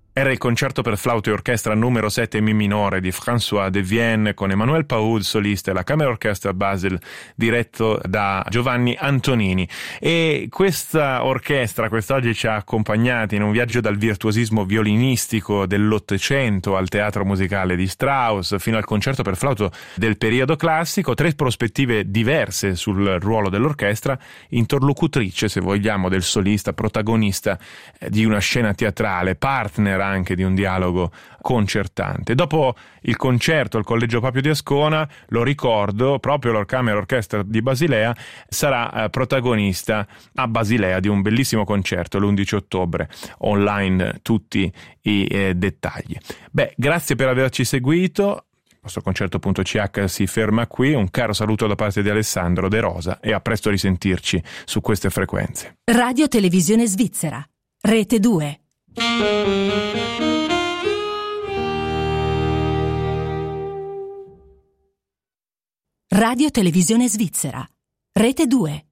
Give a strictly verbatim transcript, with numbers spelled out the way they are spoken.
Era il concerto per flauto e orchestra numero sette in mi minore di François de Vienne con Emmanuel Paoud solista e la Camera Orchestra Basel diretto da Giovanni Antonini. E questa orchestra quest'oggi ci ha accompagnati in un viaggio dal virtuosismo violinistico dell'Ottocento al teatro musicale di Strauss fino al concerto per flauto del periodo classico, tre prospettive diverse sul ruolo dell'orchestra, interlocutrice se vogliamo del solista, protagonista di una scena teatrale, partner anche di un dialogo concertante. Dopo il concerto al Collegio Papio di Ascona, lo ricordo, proprio la Camera Orchestra di Basilea sarà eh, protagonista a Basilea di un bellissimo concerto l'undici ottobre, online tutti i eh, dettagli. Beh, grazie per averci seguito. Il nostro concerto punto c h si ferma qui. Un caro saluto da parte di Alessandro De Rosa e a presto risentirci su queste frequenze. Radio Televisione Svizzera, Rete due. Radio Televisione Svizzera, Rete due.